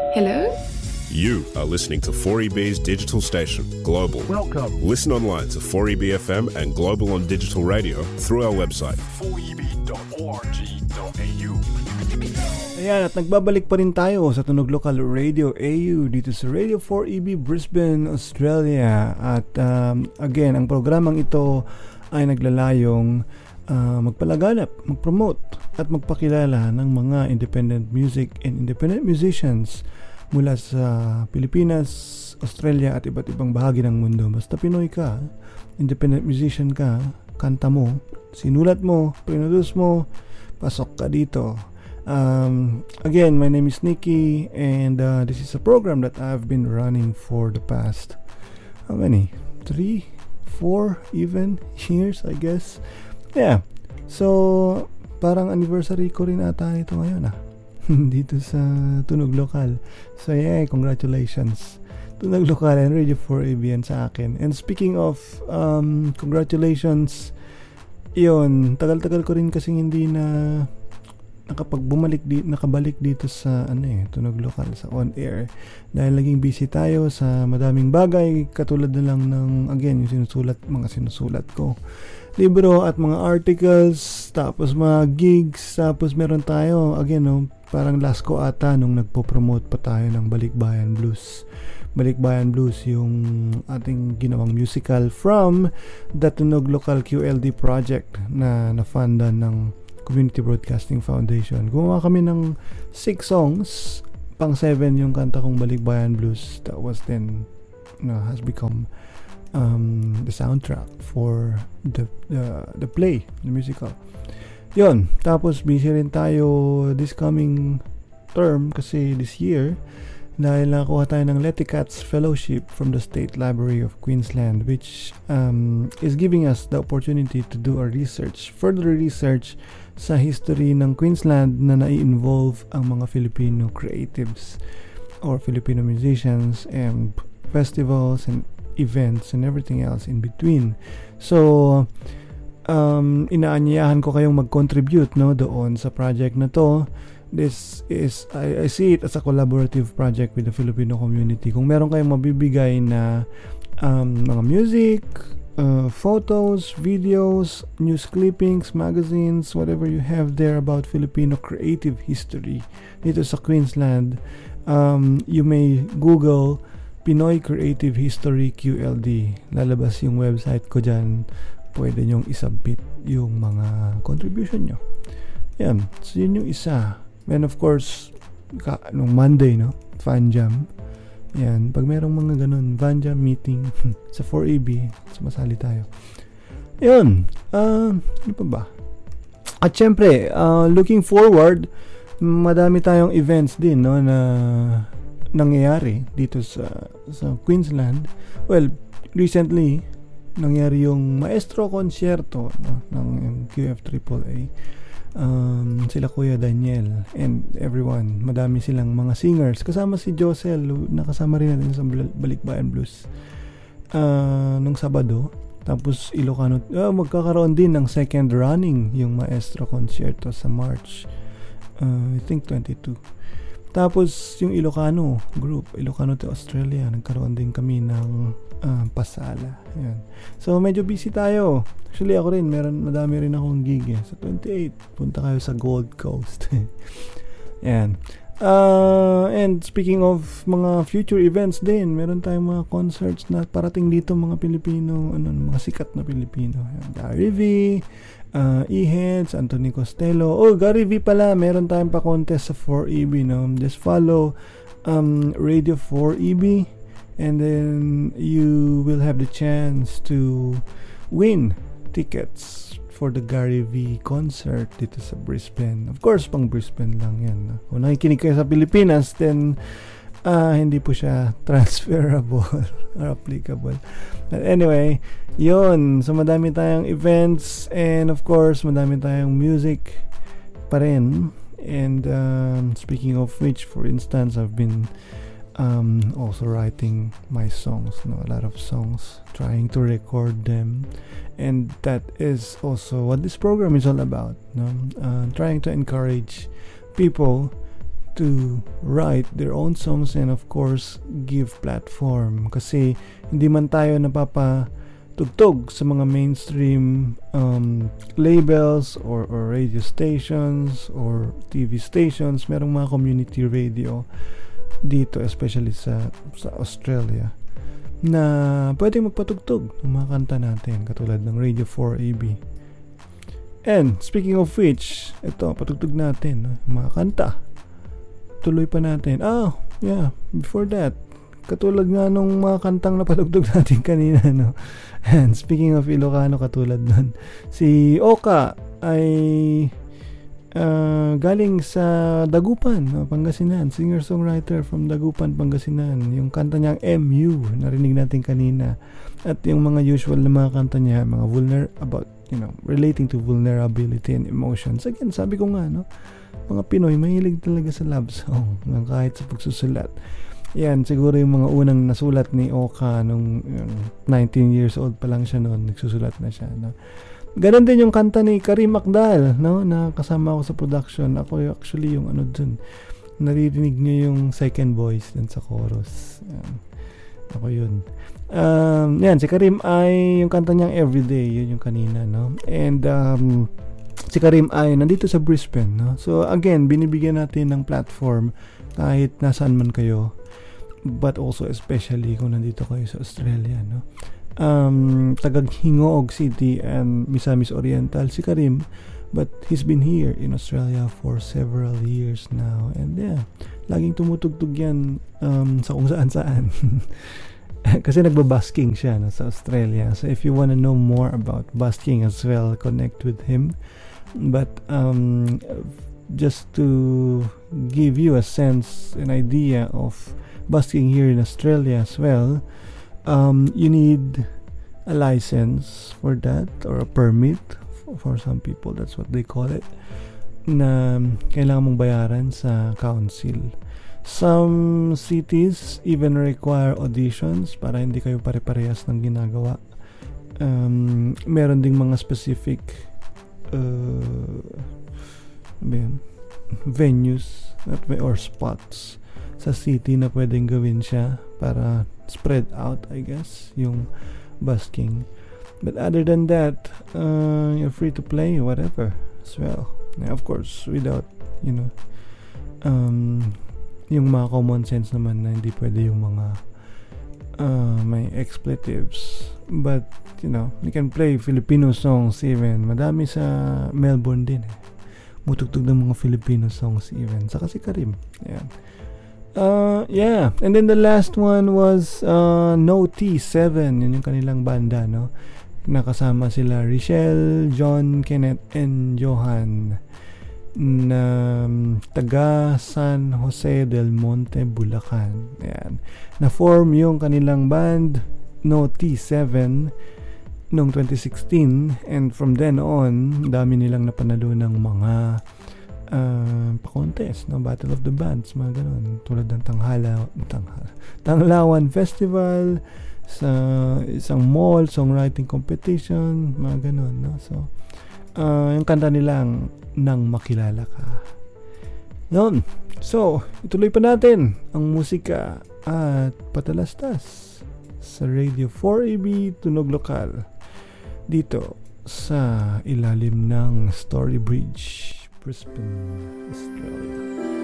Hello? You are listening to 4EB's digital station, Global. Welcome. Listen online to 4EB FM and Global on Digital Radio through our website. 4eb.org.au. Ayan, at nagbabalik pa rin tayo sa Tunog Lokal Radio AU dito sa Radio 4EB Brisbane, Australia. At again, ang programang ito ay naglalayong magpalaganap, magpromote at magpakilala ng mga independent music and independent musicians mula sa Pilipinas, Australia at iba't ibang bahagi ng mundo. Basta Pinoy ka, independent musician ka, kanta mo, sinulat mo, produce mo, pasok ka dito. Again, my name is Nikki and this is a program that I've been running for the past, how many? 3, 4 even years, I guess. Yeah. So, parang anniversary ko rin ata ito ngayon dito sa Tunog Lokal. So, yeah, congratulations. Tunog Lokal and Radio 4AB yan sa akin. And speaking of congratulations, yun, tagal-tagal ko rin kasing hindi na nakabalik dito sa Tunog Lokal sa on air dahil naging busy tayo sa madaming bagay katulad na lang ng again yung mga sinusulat ko, libro at mga articles, tapos mga gigs, tapos meron tayo again parang last ko ata nung nagpo-promote pa tayo ng Balikbayan Blues. Balikbayan Blues yung ating ginawang musical from the Tunog Lokal QLD project na na-fundan ng Community Broadcasting Foundation. Gumawa kami ng 6 songs, pang 7 yung kanta kong Balikbayan Blues. That was then has become the soundtrack for the play, the musical. Yun, tapos busy rin tayo this coming term kasi this year dahil nakuha tayo ng Leticats Fellowship from the State Library of Queensland, which is giving us the opportunity to do our research, further research sa history ng Queensland na nai-involve ang mga Filipino creatives or Filipino musicians and festivals and events and everything else in between. So, inaanyayahan ko kayong mag-contribute doon sa project na to. This is, I see it as a collaborative project with the Filipino community. Kung meron kayong mabibigay na mga music, photos, videos, news clippings, magazines, whatever you have there about Filipino creative history dito sa Queensland, you may Google Pinoy Creative History QLD. Lalabas yung website ko dyan. Pwede nyong isubmit yung mga contribution nyo. Yan. So, yun yung isa. And of course, nung Monday, Fan Jam. Yan. Pag merong mga ganun, Fan Jam meeting sa 4AB, sumasali tayo. Yun. Ano pa ba? At syempre, looking forward, madami tayong events din, na nangyayari dito sa Queensland. Well, recently, nangyari yung Maestro Concierto ng QF AAA. Sila Kuya Daniel and everyone, madami silang mga singers, kasama si Josel, nakasama rin natin sa Balikbayan Blues nung Sabado. Tapos Ilocano, magkakaroon din ng second running yung Maestro Concierto sa March, I think 22. Tapos yung Ilocano group, Ilocano to Australia, nagkaroon din kami ng pasala. Ayan. So medyo busy tayo. Actually ako rin, madami rin akong gig sa 28. Punta kayo sa Gold Coast. Ayan. And speaking of mga future events din, meron tayong mga concerts na parating dito, mga Pilipino, mga sikat na Pilipino. Ayan. Gary V, E-Heads, Anthony Costello. Gary V pala, meron tayong pa-contest sa 4EB. Just follow Radio 4EB and then you will have the chance to win tickets for the Gary V concert dito sa Brisbane. Of course, pang Brisbane lang yan. Kung nakikinig kayo sa Pilipinas, then hindi po siya transferable or applicable. But anyway, yun. So, madami tayong events and of course, madami tayong music pa rin. And speaking of which, for instance, I've been also writing my songs, a lot of songs, trying to record them, and that is also what this program is all about, trying to encourage people to write their own songs and of course give platform, kasi hindi man tayo napapatugtog sa mga mainstream labels or radio stations or TV stations. Merong mga community radio dito, especially sa Australia, na pwede magpatugtog ng mga kanta natin katulad ng Radio 4AB. And speaking of which, ito, patugtog natin mga kanta. Tuloy pa natin. Before that, katulad nga nung mga kantang napatugtog natin kanina, no? And speaking of Ilocano, katulad nun, si Oka ay galing sa Dagupan, Pangasinan. Singer-songwriter from Dagupan, Pangasinan. Yung kanta niyang MU, narinig natin kanina. At yung mga usual na mga kanta niya, mga relating to vulnerability and emotions. Again, sabi ko nga, no? Mga Pinoy, mahilig talaga sa love song, kahit sa pagsusulat. Yan, siguro yung mga unang nasulat ni Oka nung 19 years old pa lang siya noon, nagsusulat na siya, no? Ganon din yung kanta ni Karim Akdal, no? Na kasama ako sa production. Ako actually yung dun, naririnig niyo yung second voice dun sa chorus. Yan. Ako yun. Yan, si Karim ay yung kanta niyang Everyday, yun yung kanina, no? And si Karim ay nandito sa Brisbane, no? So again, binibigyan natin ng platform kahit nasaan man kayo, but also especially kung nandito kayo sa Australia, no? Tagag Hingoog City and Misamis Oriental si Karim, but he's been here in Australia for several years now, and yeah, laging tumutugtog yan sa kung saan kasi nagbabasking siya, no, sa Australia. So if you want to know more about basking as well, connect with him. But just to give you a sense, an idea of basking here in Australia as well, you need a license for that, or a permit for some people, that's what they call it, na kailangan mong bayaran sa council. Some cities even require auditions para hindi kayo pare-parehas ng ginagawa. Meron ding mga specific venues or spots sa city na pwedeng gawin siya para spread out, I guess, yung busking. But other than that, you're free to play whatever as well. Now, of course, without, yung mga common sense naman na hindi pwede yung mga may expletives. But, you can play Filipino songs even. Madami sa Melbourne din. Mutugtog ng mga Filipino songs even. Saka si Karim. Ayan. Yeah. And then the last one was No T7. Yun yung kanilang banda, no? Nakasama sila Richelle, John, Kenneth, and Johan, na taga San Jose del Monte, Bulacan. Ayan. Na-form yung kanilang band No T7 noong 2016, and from then on, dami nilang napanalo ng mga pa-contest, no? Battle of the Bands, mga ganun, tulad ng Tanglawan Festival, sa isang mall songwriting competition, mga ganun, no? So yung kanta nilang Nang Makilala Ka. Yun. So, ituloy pa natin ang musika at patalastas sa Radio 4AB Tunog Lokal dito sa ilalim ng Story Bridge, Brisbane, Australia.